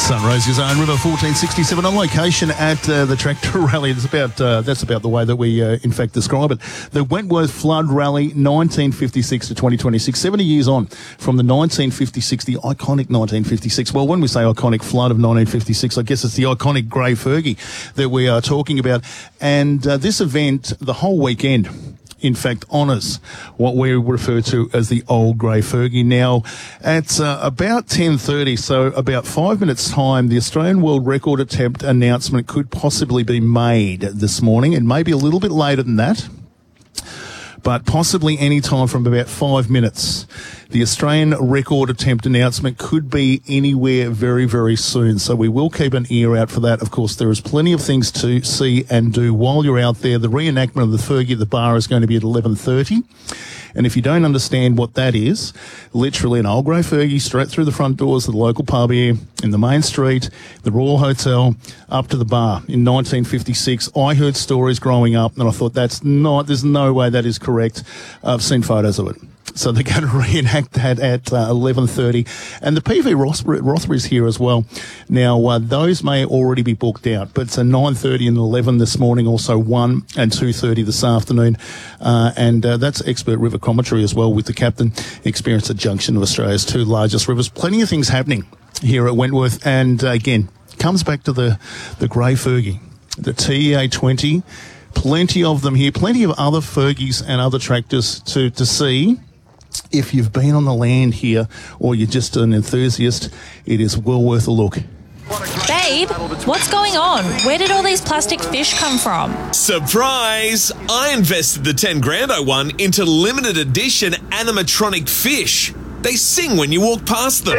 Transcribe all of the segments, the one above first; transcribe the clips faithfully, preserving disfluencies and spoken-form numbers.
Sunray's Own River fourteen sixty-seven on location at uh, the Tractor Rally. It's about uh, that's about the way that we uh, in fact describe it. The Wentworth Flood Rally, nineteen fifty-six to twenty twenty-six, seventy years on from the nineteen fifty-six, the iconic nineteen fifty-six. Well, when we say iconic flood of nineteen fifty-six, I guess it's the iconic Grey Fergie that we are talking about. And uh, this event, the whole weekend, in fact, honours what we refer to as the old Grey Fergie. Now, at uh, about ten thirty, so about five minutes' time, the Australian World Record attempt announcement could possibly be made this morning, and maybe a little bit later than that, but possibly any time from about five minutes. The Australian record attempt announcement could be anywhere very, very soon. So we will keep an ear out for that. Of course, there is plenty of things to see and do while you're out there. The reenactment of the Fergie at the bar is going to be at eleven thirty. And if you don't understand what that is, literally an old Grey Fergie straight through the front doors of the local pub here in the main street, the Royal Hotel, up to the bar in nineteen fifty-six. I heard stories growing up and I thought that's not, there's no way that is correct. I've seen photos of it. So they're going to reenact that at uh, eleven thirty. And the P V Rothbury, Rothbury's here as well. Now, uh, those may already be booked out, but it's a nine thirty and eleven this morning, also one and two thirty this afternoon. Uh, and uh, that's expert river commentary as well with the captain. Experience at junction of Australia's two largest rivers. Plenty of things happening here at Wentworth. And uh, again, comes back to the, the Grey Fergie, the T E A twenty. Plenty of them here. Plenty of other Fergies and other tractors to, to see. If you've been on the land here or you're just an enthusiast, it is well worth a look. Babe, what's going on? Where did all these plastic fish come from? Surprise! I invested the ten grand I won into limited edition animatronic fish. They sing when you walk past them.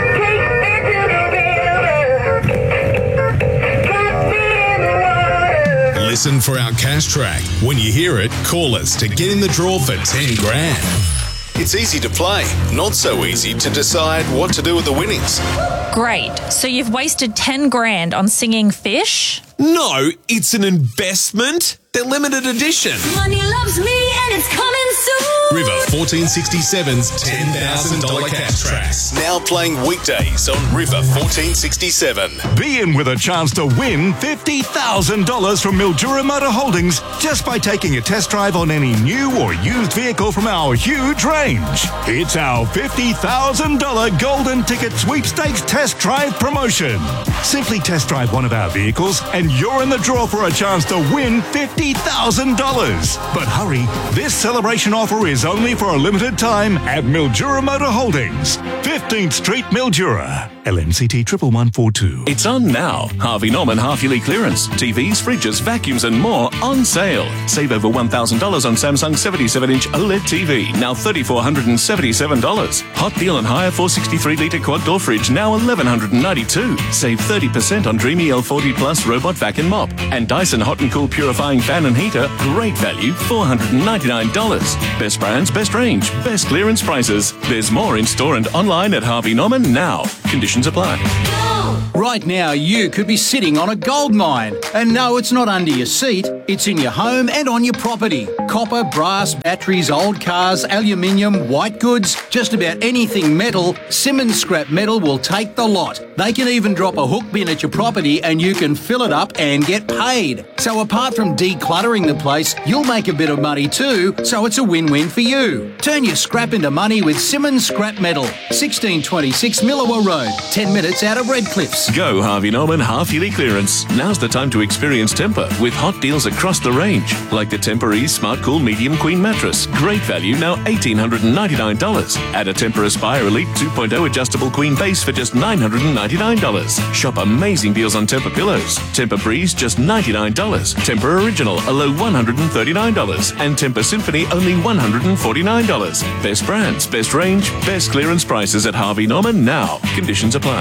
Listen for our cash track. When you hear it, call us to get in the draw for ten grand. It's easy to play, not so easy to decide what to do with the winnings. Great. So you've wasted ten grand on singing fish? No, it's an investment. They're limited edition. Money loves me and it's coming soon. River fourteen sixty-seven's ten thousand dollars cash tracks. Now playing weekdays on River fourteen sixty-seven. Be in with a chance to win fifty thousand dollars from Mildura Motor Holdings just by taking a test drive on any new or used vehicle from our huge range. It's our fifty thousand dollars Golden Ticket Sweepstakes Test Drive promotion. Simply test drive one of our vehicles and you're in the draw for a chance to win fifty thousand dollars. But hurry, this celebration offer is only for a limited time at Mildura Motor Holdings, fifteenth Street, Mildura. L M C T one one one four two. It's on now. Harvey Norman half-yearly clearance. T Vs, fridges, vacuums and more on sale. Save over one thousand dollars on Samsung seventy-seven inch OLED T V, now three thousand four hundred seventy-seven dollars. Hot deal on higher four hundred sixty-three litre quad door fridge, now one thousand one hundred ninety-two dollars. Save thirty percent on Dreamy L forty Plus robot vac and mop. And Dyson Hot and Cool purifying fan and heater, great value, four hundred ninety-nine dollars. Best brands, best range, best clearance prices. There's more in store and online at Harvey Norman now. Conditions apply. Right now, you could be sitting on a gold mine. And no, it's not under your seat. It's in your home and on your property. Copper, brass, batteries, old cars, aluminium, white goods, just about anything metal, Simmons Scrap Metal will take the lot. They can even drop a hook bin at your property and you can fill it up and get paid. So apart from decluttering the place, you'll make a bit of money too, so it's a win-win for you. Turn your scrap into money with Simmons Scrap Metal. sixteen twenty-six Millawa Road, ten minutes out of Redcliffs. Go Harvey Norman half-yearly clearance. Now's the time to experience Tempur with hot deals across the range. Like the Tempur Ease Smart Cool Medium Queen Mattress. Great value, now one thousand eight hundred ninety-nine dollars. Add a Tempur Aspire Elite two point oh adjustable queen base for just nine hundred ninety-nine dollars. Shop amazing deals on Tempur pillows. Tempur Breeze, just ninety-nine dollars. Tempur Original, a low one hundred thirty-nine dollars. And Tempur Symphony, only one hundred forty-nine dollars. Best brands, best range, best clearance prices at Harvey Norman now. Conditions apply.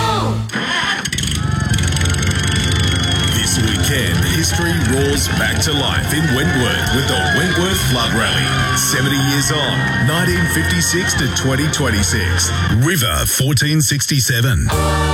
This weekend, history roars back to life in Wentworth with the Wentworth Flood Rally. seventy years on, nineteen fifty-six to twenty twenty-six. River fourteen sixty-seven.